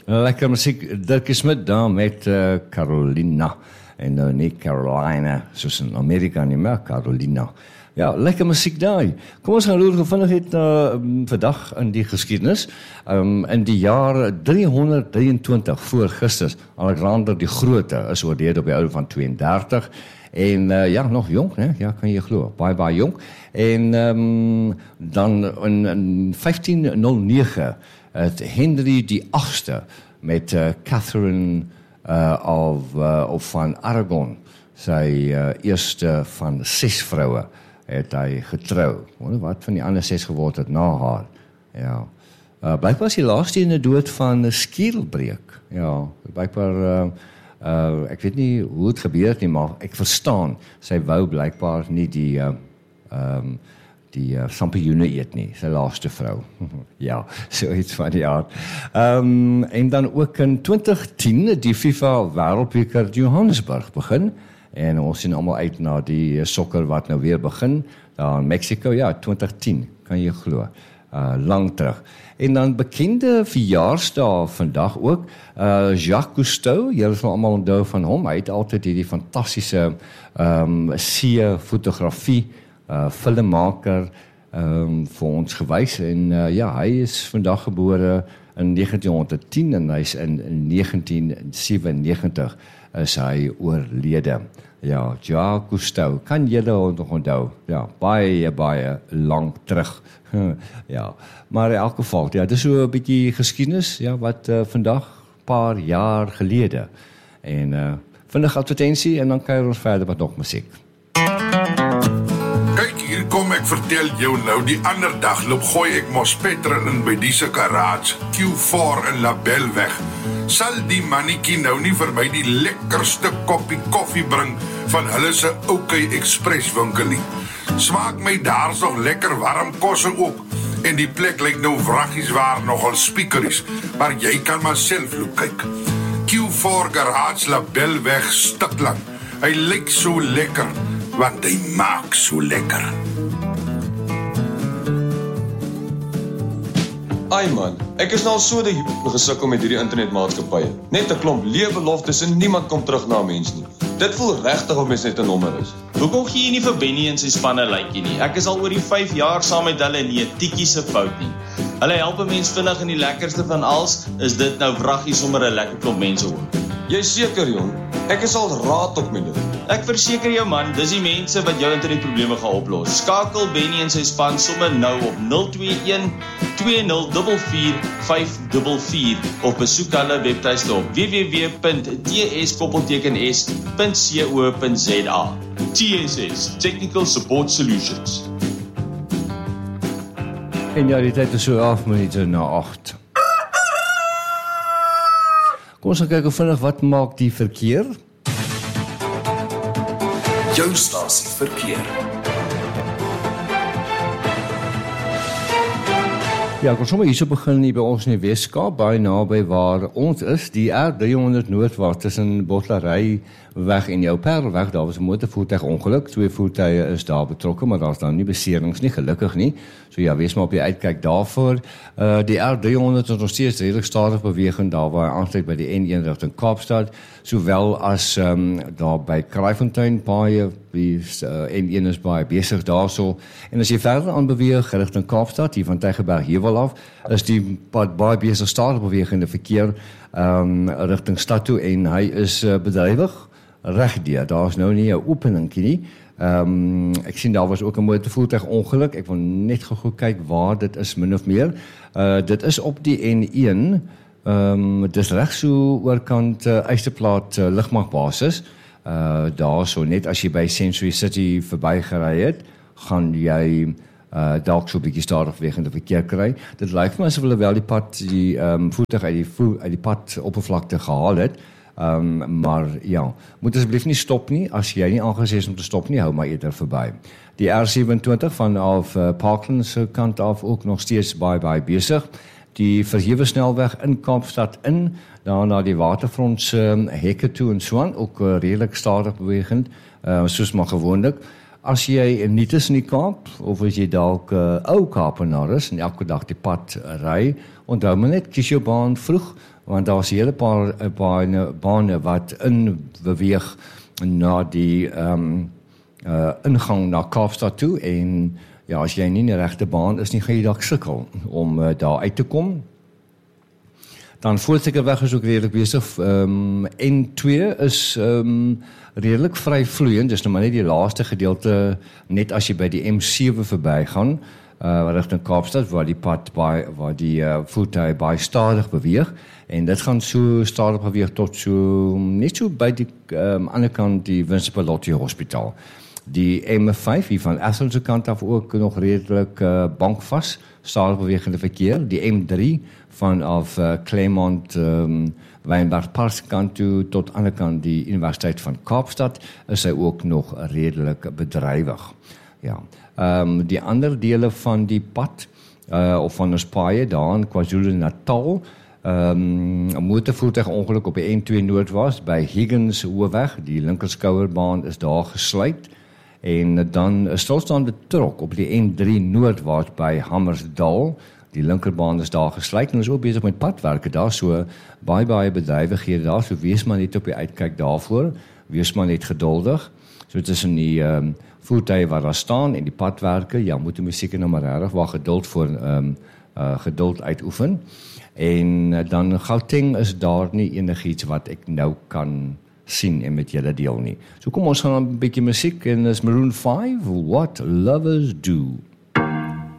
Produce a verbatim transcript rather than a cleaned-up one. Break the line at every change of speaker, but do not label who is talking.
Lekker muziek, Dirkie Smit daar met uh, Carolina. En nou nie Carolina, soos in Amerika nie, maar Carolina. Ja, lekker muziek daar. Kom ons gaan loer gevindig het uh, vandag in die geskiedenis. Um, in die jaar driehonderddrieëntwintig voor Christus, Alexander die Grote is oorlede op die ouderdom van tweeëndertig. En uh, ja, nog jong, hè? Ja, kan je glo, baie, baie jong. En um, dan in, in vyftienhonderdnegen het Henry die Agste met uh, Catherine uh, of, uh, of van Aragon, sy uh, eerste van ses vroue, het hy getrou. Wat van die ander ses geword het na haar. Ja. Uh, blijkbaar is die laaste in die dood van Skielbreek. Ja, blijkbaar, uh, uh, ek weet nie hoe het gebeur nie, maar ek verstaan, sy wou blijkbaar nie die uh, um, die uh, sampioene eet nie, sy laaste vrou. Ja, so iets van die aard. Um, en dan ook in twintig tien die FIFA Wêreldbeker Johannesburg begin, en ons sien allemaal uit na die sokker wat nou weer begin, daar in Mexico, ja, twintig tien, kan jy glo, uh, lang terug. En dan bekende verjaarsdae vandag ook, uh, Jacques Cousteau, julle sal allemaal onthou van hom, hy het altyd die fantastische um, see-fotografie, Uh, filmmaker um, vir ons gewys en uh, ja, hy is vandag gebore in negentien tien en hy is in, in negentien sewennegentig is hy oorlede. Ja, Jacques Cousteau, kan julle nog onthou? Ja, baie, baie lang terug. Ja, maar in elk geval, ja, dit is so 'n bietjie geskiedenis, ja, wat uh, vandag paar jaar gelede. En uh, vinnig advertensie en dan kyk ons verder met nog musiek.
Hier kom ek vertel jou nou, die ander dag loop gooi ek mos petrol in by diese garage, Q four in Label weg. Sal die mannetjie nou nie vir my die lekkerste koppie koffie bring van hulle se OK Express winkel nie. Smaak my daar so lekker warm kosse ook, en die plek lyk nou wraggies waar nogal speakeries, maar jy kan maar self loop kyk. Q four garage Label weg Stikland, hy lyk so lekker, want hy maak so lekker.
Ai man, ek is nou al so die gesukkel met hierdie internetmaatskappye. Net 'n klomp leebeloftes en niemand kom terug na 'n mens nie. Dit voel regtig of mens net 'n nommer is.
Hoekom gee jy nie vir Benny en sy spanne likeie nie? Ek is al oor die vyf jaar saam met hulle en nie 'n tikkie se fout nie. Hulle help 'n mens vinnig en die lekkerste van alles is dit nou wraggies sommer 'n lekker klomp mense ook.
Jy seker jong, ek is al raad op met dit.
Ek verseker jou man, dis die mense wat jou internetprobleme gaan oplos. Skakel Benny en sy span sommer nou op nul twee een twee nul vier vier vyf vier vier of besoek hulle webtuiste op w w w punt t s s punt co punt z a. T S S, Technical Support Solutions.
En ja, die tyd is so elf minute na agt. Kom ons gaan kyk of vinnig wat maak die verkeer.
Jou stasie verkeer.
Ja, ek kon sommer hierso begin hier by ons in die Weskaap, baie naby waar ons is, die R driehonderd Noordwaarts tussen Botlarey weg en jou Parelweg, daar was 'n motorvoertuig ongeluk, twee voertuie is daar betrokke, maar daar's dan nie beserings nie, gelukkig nie. So ja, wees maar op die uitkyk daarvoor. Uh, die R driehonderd is nog steeds redelijk stadig bewegend, daar waar hy aansluit by die N een rigting Kaapstad, sowel as um, daar by Kraaifontein, baie, die uh, N een is baie besig daarso. En as jy verder aanbeweeg rigting Kaapstad, hier van Tygerberg Heuwel af, is die pad baie besig stadig bewegende verkeer um, rigting stad toe en hy is uh, bedrywig regdeur. Daar is nou nie 'n openingkie nie. Um, ek sien daar was ook 'n motorvoertuig ongeluk. Ek wil net gou kyk waar dit is min of meer. Uh, dit is op die N een. Um, dit is reg so oorkant uh, Eysterplaat uh, lugmagbasis. Uh, daar so net as jy by Century City verbygery het, gaan jy uh, dalk so 'n bietjie stadig bewegende verkeer kry. Dit lyk my asof hulle wel die pad die um, voertuig uit die vo uit die pad oppervlakte gehaal het. Um, maar ja, moet asseblief nie stop nie, as jy nie aangesê is om te stop nie, hou maar eerder verby. Die R sewenentwintig vanaf uh, Parkland se kant af ook nog steeds baie baie besig. Die verhewe snelweg in Kaapstad in, daarna die waterfront um, hekke toe en so aan, ook uh, redelik stadig bewegend, uh, soos maar gewoonlik. As jy nie tussen die Kaap, of as jy dalk uh, ou Kaapenaar is, en elke dag die pad ry, onthou maar net, kies jou baan vroeg, want daar is 'n hele paar uh, bane, bane wat in beweeg na die um, uh, ingang na Kaapstad toe, en ja, as jy nie in die regte baan is nie, gaan jy dalk sukkel om uh, daar uit te kom. Dan Voortsekerweg is ook redelijk bezig. Um, N twee is um, redelijk vrij vloeiend, dus nou maar net die laatste gedeelte, net as jy by die M seven voorbij gaan, uh, richting Kaapstad, waar die pad by, waar die uh, voertuig baie stadig beweeg, en dit gaan so stadig beweeg tot so, net so by die um, ander kant die Winstpalotti Hospitaal. Die M five hier van Athelse kant af ook nog redelijk uh, bankvast, stadig bewegende verkeer. Die M three vanaf uh, Claremont, um, Wynberg Park kant toe tot aan de kant die Universiteit van Kaapstad is hy ook nog redelijk bedrijwig. Ja. Um, die andere dele van die pad uh, of van ons paaie daar in KwaZulu-Natal, um, 'n motorvoertuigongeluk op die N two Noord was by Higgins Hoofweg, die linkerskouerbaan is daar gesluit. En dan 'n stilstaande trok op die N three Noordwaarts by Hammersdal. Die linkerbaan is daar gesluit en is ook besig met padwerke daar, so baie baie bedrywighede daar, so wees maar net op die uitkyk daarvoor, wees maar net geduldig. So tussen die um, voertuie waar daar staan en die padwerke, ja, moet jy seker nou maar regtig waar geduld voor um, uh, geduld uitoefen. En uh, dan Gauteng is daar nie enigiets wat ek nou kan sien en met julle deel nie. So kom ons gaan 'n bietjie musiek en is Maroon five, What Lovers Do.